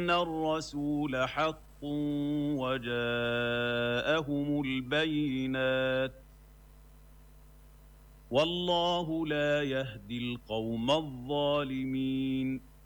إن الرسول حق وجاءهم البينات والله لا يهدي القوم الظالمين